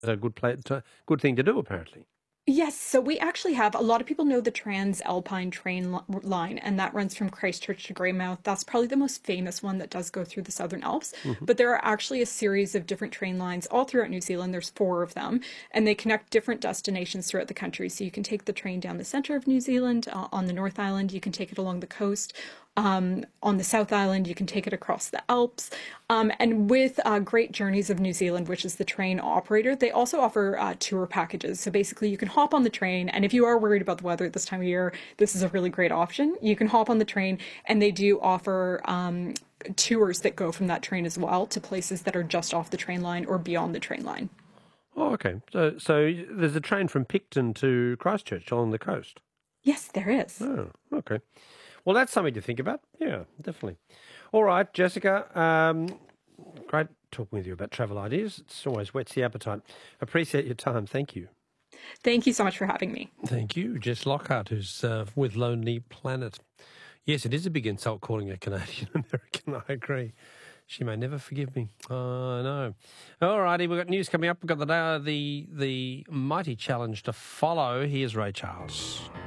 a good thing to do, apparently. Yes, so we actually have a lot of people know the Trans-Alpine line, and that runs from Christchurch to Greymouth. That's probably the most famous one that does go through the Southern Alps. Hmm. But there are actually a series of different train lines all throughout New Zealand. There's four of them, and they connect different destinations throughout the country. So you can take the train down the center of New Zealand on the North Island. You can take it along the coast. On the South Island, you can take it across the Alps. And with Great Journeys of New Zealand, which is the train operator, they also offer tour packages. So basically, you can hop on the train, and if you are worried about the weather this time of year, this is a really great option. You can hop on the train, and they do offer tours that go from that train as well to places that are just off the train line or beyond the train line. Oh, okay. So there's a train from Picton to Christchurch on the coast. Yes, there is. Oh, okay. Well, that's something to think about. Yeah, definitely. All right, Jessica. Great talking with you about travel ideas. It's always whets the appetite. Appreciate your time. Thank you. Thank you so much for having me. Thank you, Jess Lockhart, who's with Lonely Planet. Yes, it is a big insult calling a Canadian American. I agree. She may never forgive me. I know. All righty, we've got news coming up. We've got the mighty challenge to follow. Here's Ray Charles.